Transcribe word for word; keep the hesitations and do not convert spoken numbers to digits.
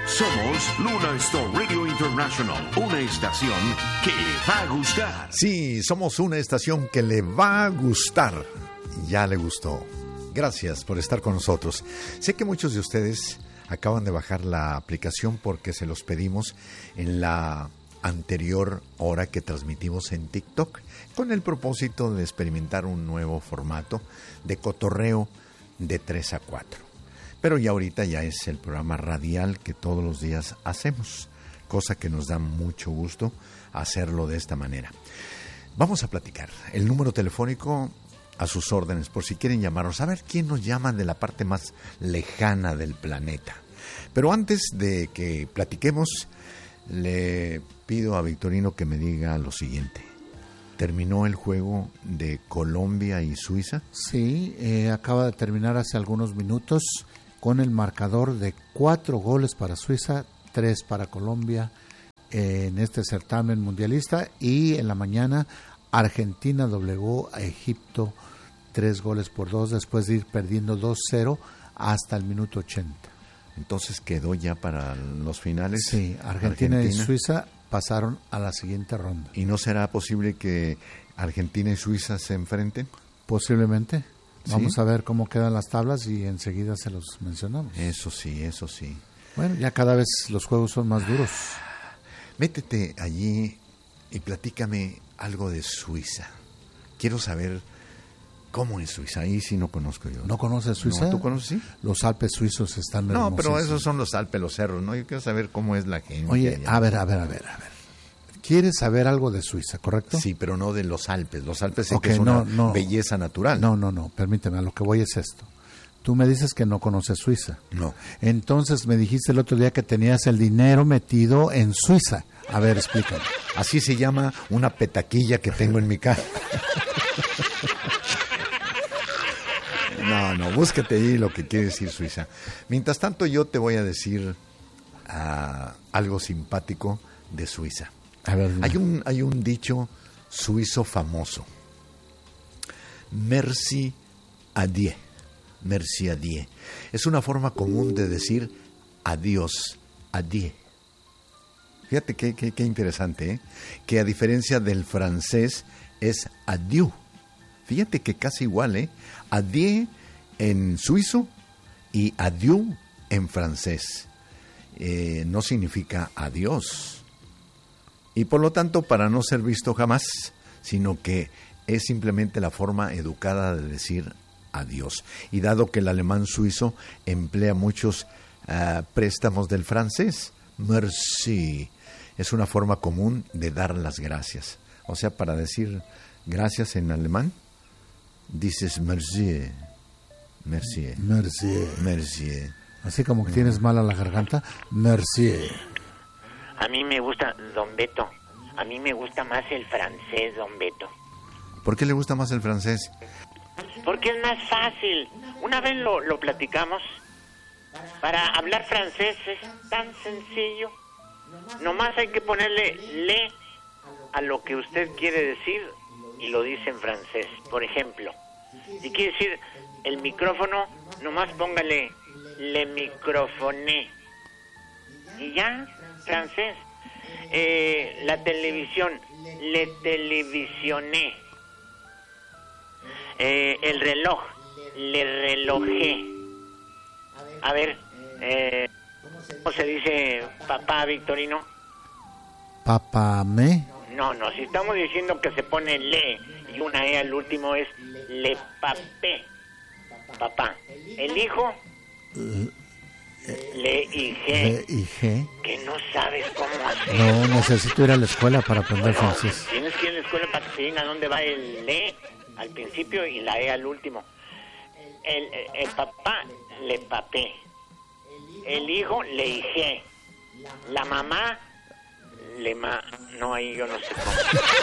Somos Luna Star Radio International, una estación que le va a gustar. Sí, somos una estación que le va a gustar. Ya le gustó. Gracias por estar con nosotros. Sé que muchos de ustedes acaban de bajar la aplicación porque se los pedimos en la anterior hora que transmitimos en TikTok con el propósito de experimentar un nuevo formato de cotorreo de tres a cuatro. Pero ya ahorita ya es el programa radial que todos los días hacemos, cosa que nos da mucho gusto hacerlo de esta manera. Vamos a platicar. El número telefónico a sus órdenes, por si quieren llamarnos, a ver quién nos llama de la parte más lejana del planeta. Pero antes de que platiquemos, le pido a Victorino que me diga lo siguiente. ¿Terminó el juego de Colombia y Suiza? Sí, eh, acaba de terminar hace algunos minutos con el marcador de cuatro goles para Suiza, tres para Colombia eh, en este certamen mundialista, y en la mañana Argentina doblegó a Egipto tres goles por dos después de ir perdiendo dos cero hasta el minuto ochenta. Entonces quedó ya para los finales. Sí, Argentina, Argentina y Suiza pasaron a la siguiente ronda. ¿Y no será posible que Argentina y Suiza se enfrenten? Posiblemente. Vamos ¿Sí? a ver cómo quedan las tablas y enseguida se los mencionamos. Eso sí, eso sí. Bueno, ya cada vez los juegos son más duros. Métete allí y platícame algo de Suiza. Quiero saber cómo es Suiza. Ahí sí no conozco yo. ¿No conoces Suiza? No, ¿tú conoces? Sí. Los Alpes suizos están No, pero esos son los Alpes, los cerros, ¿no? Yo quiero saber cómo es la gente. Oye, allá. a ver, a ver, a ver, a ver. ¿Quieres saber algo de Suiza, correcto? Sí, pero no de los Alpes. Los Alpes sí okay, que es no, una no. belleza natural. No, no, no, permíteme, a lo que voy es esto. Tú me dices que no conoces Suiza. No. Entonces me dijiste el otro día que tenías el dinero metido en Suiza. A ver, explícame. Así se llama una petaquilla que tengo en mi casa. No, no, búscate ahí lo que quiere decir Suiza. Mientras tanto, yo te voy a decir uh, algo simpático de Suiza. A ver, hay un hay un dicho suizo famoso. Merci à Dieu. Merci à Dieu. Es una forma común de decir adiós, adieu. Fíjate qué, qué, qué interesante, ¿eh? Que a diferencia del francés es adieu. Fíjate que casi igual, ¿eh? Adieu en suizo y adieu en francés. Eh, no significa adiós. Y por lo tanto, para no ser visto jamás, sino que es simplemente la forma educada de decir adiós. Y dado que el alemán suizo emplea muchos uh, préstamos del francés, merci, es una forma común de dar las gracias. O sea, para decir gracias en alemán, dices merci, merci, merci, merci. Así como que tienes mala la garganta, merci. A mí me gusta, don Beto, a mí me gusta más el francés, don Beto. ¿Por qué le gusta más el francés? Porque es más fácil. Una vez lo, lo platicamos. Para hablar francés es tan sencillo. Nomás hay que ponerle le a lo que usted quiere decir y lo dice en francés. Por ejemplo, si quiere decir el micrófono, nomás póngale le microfoné. Y ya, francés. Eh, la televisión, le televisioné. Eh, el reloj, le relojé. A ver, eh, ¿cómo se dice papá, Victorino? ¿Papamé? No, no, si estamos diciendo que se pone le y una e al último es le papé. Papá. El hijo, Uh, le hije. Le hije. Que no sabes cómo hacer. No, necesito ir a la escuela para aprender Bueno, francés. tienes que ir a la escuela para que te digan a dónde va el le al principio y la e al último. El, el, el papá, le papé. El hijo, le hije. La mamá, le ma... No, ahí yo no sé cómo.